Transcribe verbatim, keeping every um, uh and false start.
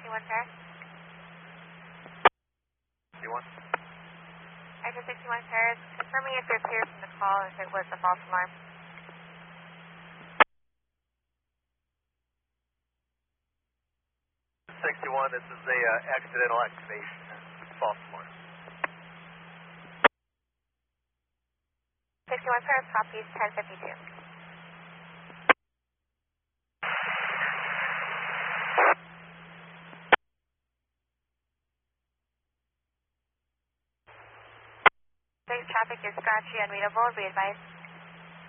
sixty-one Paris. sixty-one. Exit sixty-one Paris, confirming if you're clear from the call if it was a false alarm. sixty-one, this is a uh, accidental activation. False alarm. sixty-one Paris, copies ten fifty-two. Base traffic is scratchy, unreadable. Be advised.